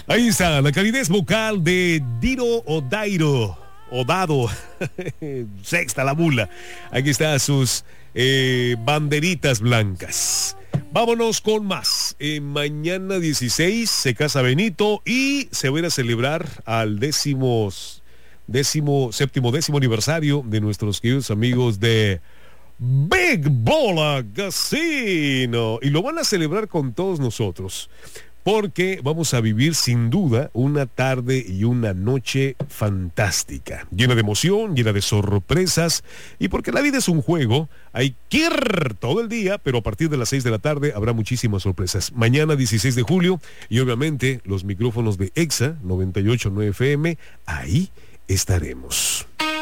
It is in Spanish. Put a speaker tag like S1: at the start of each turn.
S1: Ahí está, la calidez vocal de Diro o Dairo, o Dado, sexta la mula. Aquí está sus banderitas blancas. Vámonos con más. Mañana 16 se casa Benito y se va a ir a celebrar al décimo aniversario de nuestros queridos amigos de Big Bola Casino. Y lo van a celebrar con todos nosotros, porque vamos a vivir sin duda una tarde y una noche fantástica, llena de emoción, llena de sorpresas, y porque la vida es un juego, hay que ir todo el día, pero a partir de las 6 de la tarde habrá muchísimas sorpresas. Mañana 16 de julio, y obviamente los micrófonos de EXA 98.9 FM, ahí estaremos.